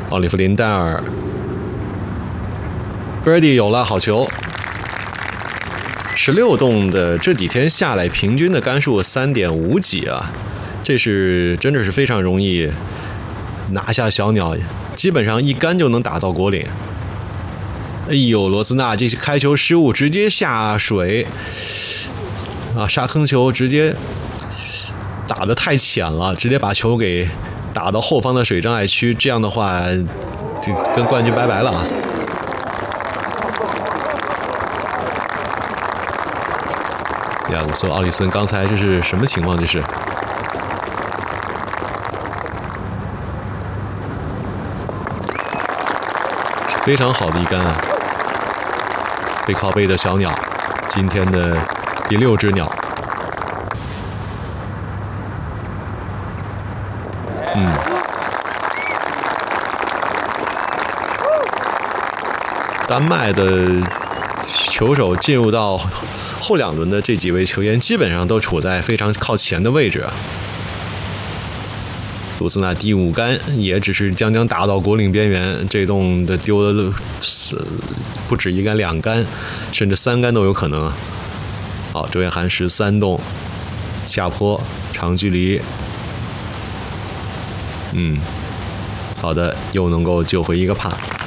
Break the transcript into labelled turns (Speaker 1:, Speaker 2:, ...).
Speaker 1: 奥利弗林戴尔 ，Birdie 有了，好球。16洞的这几天下来，平均的杆数3.5几啊，这是真的是非常容易拿下小鸟，基本上一杆就能打到果岭。哎呦，罗斯纳这是开球失误，直接下水啊！沙坑球直接打得太浅了，直接把球给打到后方的水障碍区，这样的话就跟冠军拜拜了啊！呀，我说奥里森刚才这是什么情况？这是非常好的一杆啊！背靠背的小鸟，今天的第6只鸟。丹麦的球手进入到后2轮的这几位球员，基本上都处在非常靠前的位置啊。杜斯纳第5杆也只是将将打到果岭边缘，这洞的丢了不止1杆2杆，甚至3杆都有可能啊。好，周彦涵13洞下坡长距离，好的，又能够救回一个帕。